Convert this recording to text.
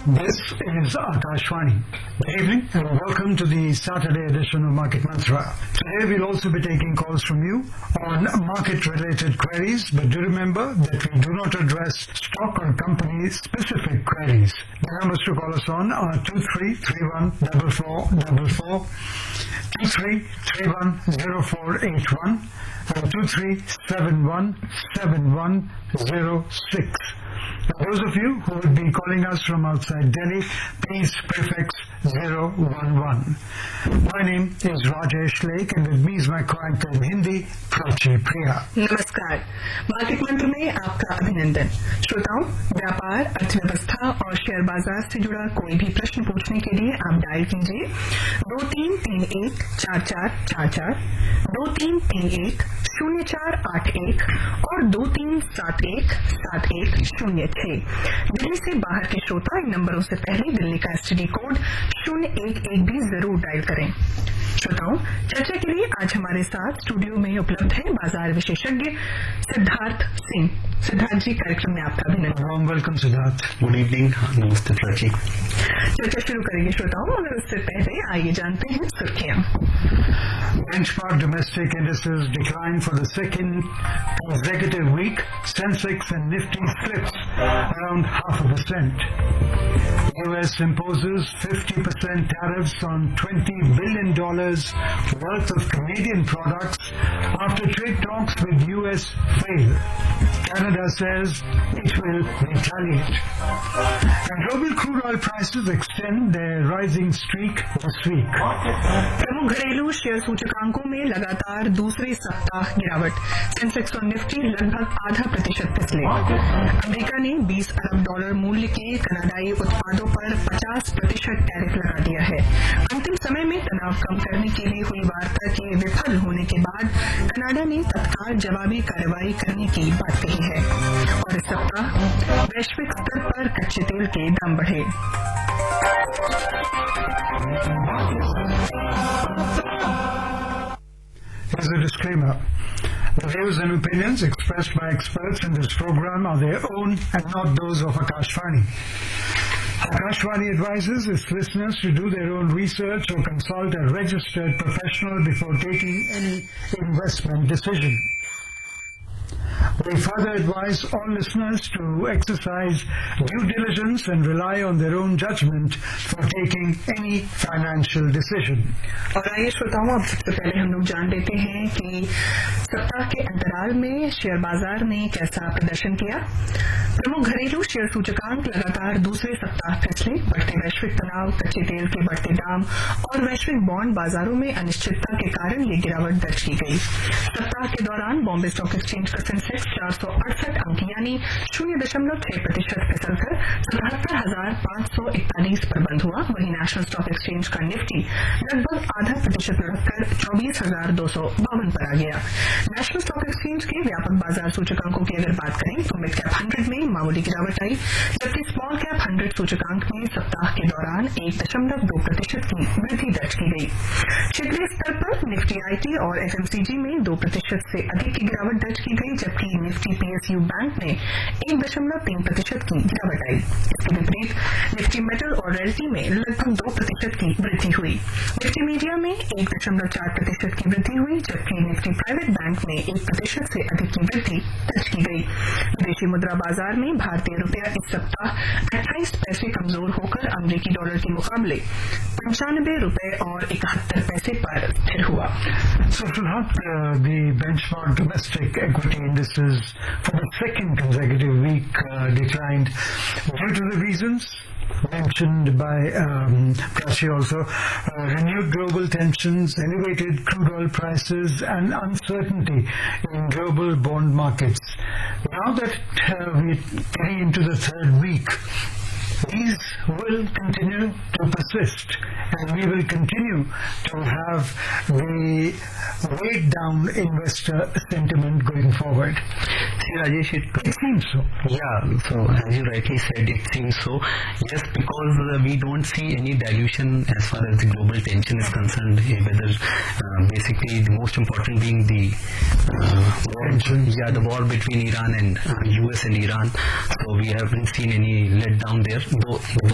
This is Akashvani. Good evening and welcome to the Saturday edition of Market Mantra. Today we'll also be taking calls from you on market-related queries, but do remember that we do not address stock or company-specific queries. The numbers to call us on are 23314444, 23310481, and 23717106. For those of you who would be calling us from outside Delhi, please prefix 011. My name is Rajesh Lake and with me is my co-anchor in Hindi, Prachi Priya. नमस्कार, market मंत्र में आपका अभिनंदन। श्रोताओं, व्यापार, अर्थव्यवस्था और share बाजार से जुड़ा कोई भी प्रश्न पूछने के लिए आप डायल कीजिए 23314444, 23310481 और 23717106। दिल्ली से बाहर के श्रोता इन नंबरों से पहले दिल्ली का एसटीडी कोड 011 भी जरूर डायल करें। श्रोताओं, चर्चा के लिए आज हमारे साथ स्टूडियो में उपलब्ध है बाजार विशेषज्ञ सिद्धार्थ सिंह। सिद्धार्थ जी, कार्यक्रम में आपका अभिनंदन। वेलकम सिद्धार्थ। Good evening. नमस्ते प्राची। चर्चा शुरू करेंगे श्रोताओं, मगर उससे पहले आइए जानते हैं सुर्खियां। Benchmark domestic indices declined for the second consecutive week. Sensex and Nifty slips around 0.5%. US imposes 50% tariffs on $20 billion worth of Canadian products after trade talks with US fail. Canada says it will retaliate. And global crude oil prices extend their rising streak this week. प्रमुख घरेलू share सूचकांकों में लगातार दूसरे सप्ताह गिरावट। Sensex और Nifty लगभग 0.5% फिसले। अमेरिका ने $20 अरब मूल्य के कनाडाई उत्पादों पर 50% टैरिफ लगा दिया है। अंतिम समय में तनाव कम करने के लिए हुई वार्ता के विफल होने के बाद कनाडा ने तत्काल जवाबी कार्रवाई करने की बात कही है। और इस सप्ताह वैश्विक स्तर पर कच्चे तेल के दाम बढ़े। Here's a disclaimer. The views and opinions expressed by experts in this program are their own and not those of Akashvani. Akashvani advises its listeners to do their own research or consult a registered professional before taking any investment decision. We further advise all listeners to exercise due diligence and rely on their own judgment for taking any financial decision. और आइए श्रोताओं, अब सबसे पहले हम लोग जान लेते हैं कि सप्ताह के अंतराल में शेयर बाजार ने कैसा प्रदर्शन किया। प्रमुख घरेलू शेयर सूचकांक लगातार दूसरे सप्ताह फिसले। बढ़ते वैश्विक तनाव, कच्चे तेल के बढ़ते दाम और वैश्विक बॉन्ड बाजारों में अनिश्चितता के कारण ये गिरावट दर्ज की गई। सप्ताह के दौरान बॉम्बे स्टॉक एक्सचेंज का सेंसेक्स 468 अंक यानी 0.6% फिसलकर 77,541 पर बंद हुआ। वहीं नेशनल स्टॉक एक्सचेंज का निफ्टी लगभग 0.5% लुढ़ककर 24,252 पर आ गया। नेशनल स्टॉक एक्सचेंज के व्यापक बाजार सूचकांकों की अगर बात करें तो मिड कैप 100 में मामूली गिरावट आई, जबकि स्मॉल कैप 100 सूचकांक में सप्ताह के दौरान 1.2% की वृद्धि दर्ज की गई। क्षेत्रीय स्तर पर निफ्टी आईटी और एफएमसीजी में 2% से अधिक की गिरावट दर्ज की गई, जबकि निफ्टी पीएसयू बैंक में 1.3% की गिरावट आई। इसके विपरीत निफ्टी मेटल और रियल्टी में लगभग 2% की वृद्धि हुई। निफ्टी मीडिया में 1.4% की वृद्धि हुई, जबकि निफ्टी प्राइवेट बैंक में 1% से अधिक की वृद्धि दर्ज की गई। विदेशी मुद्रा बाजार में भारतीय रुपया इस सप्ताह 28 पैसे कमजोर होकर अमेरिकी डॉलर के मुकाबले 95 रुपए और 71 पैसे पर स्थिर हुआ। So the benchmark domestic equity indices for the second consecutive week declined due to the reasons mentioned by Prachi also, renewed global tensions, elevated crude oil prices and uncertainty in global bond markets. Now that we're getting into the third week, these will continue to persist and we will continue to have the weighed down investor sentiment going forward. See, Rajesh, it seems so. Yeah, so as you rightly said, it seems so. Yes, because we don't see any dilution as far as the global tension is concerned, whether basically the most important being the the war between Iran and US and Iran. So we haven't seen any letdown there, though